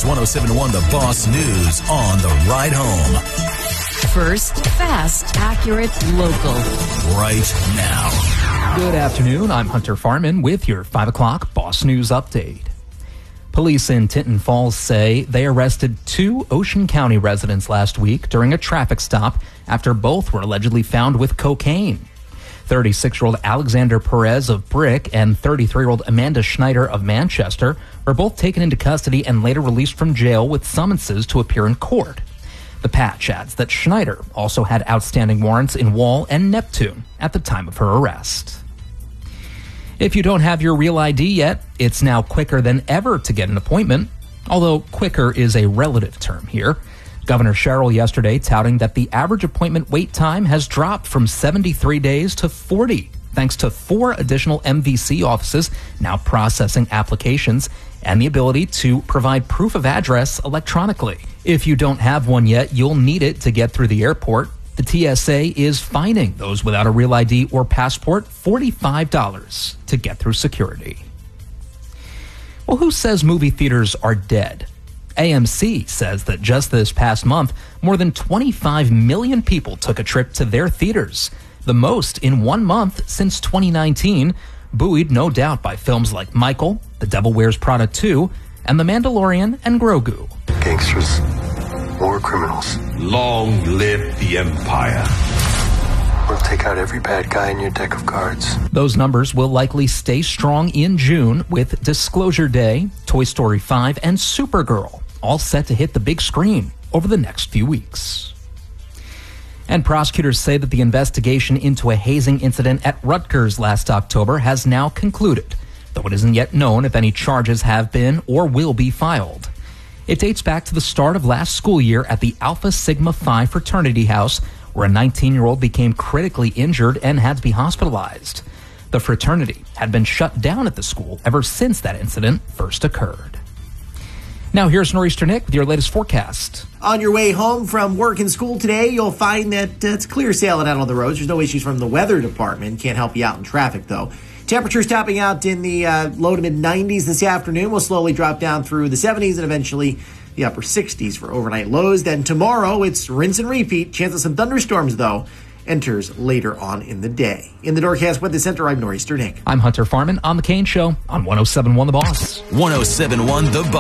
1071 The Boss News on the ride home. First, fast, accurate, local. Right now. Good afternoon. I'm Hunter Farman with your 5 o'clock Boss News update. Police in Tinton Falls say they arrested 2 Ocean County residents last week during a traffic stop after both were allegedly found with cocaine. 36-year-old Alexander Perez of Brick and 33-year-old Amanda Schneider of Manchester were both taken into custody and later released from jail with summonses to appear in court. The patch adds that Schneider also had outstanding warrants in Wall and Neptune at the time of her arrest. If you don't have your real ID yet, it's now quicker than ever to get an appointment, although quicker is a relative term here. Governor Sherrill yesterday touting that the average appointment wait time has dropped from 73 days to 40, thanks to 4 additional MVC offices now processing applications and the ability to provide proof of address electronically. If you don't have one yet, you'll need it to get through the airport. The TSA is fining those without a real ID or passport $45 to get through security. Well, who says movie theaters are dead? AMC says that just this past month, more than 25 million people took a trip to their theaters, the most in 1 month since 2019, buoyed no doubt by films like Michael, The Devil Wears Prada 2, and The Mandalorian and Grogu. Gangsters, war criminals. Long live the Empire. We'll take out every bad guy in your deck of cards. Those numbers will likely stay strong in June with Disclosure Day, Toy Story 5, and Supergirl, all set to hit the big screen over the next few weeks. And prosecutors say that the investigation into a hazing incident at Rutgers last October has now concluded, though it isn't yet known if any charges have been or will be filed. It dates back to the start of last school year at the Alpha Sigma Phi fraternity house, where a 19-year-old became critically injured and had to be hospitalized. The fraternity had been shut down at the school ever since that incident first occurred. Now here's Nor'easter Nick with your latest forecast. On your way home from work and school today, you'll find that it's clear sailing out on the roads. There's no issues from the weather department. Can't help you out in traffic, though. Temperatures topping out in the low to mid-90s this afternoon. Will slowly drop down through the 70s and eventually the upper 60s for overnight lows. Then tomorrow, it's rinse and repeat. Chance of some thunderstorms, though, enters later on in the day. In the Norcast Weather Center, I'm Nor'easter Nick. I'm Hunter Farman on The Kane Show on 1071 The Boss. 1071 The Boss.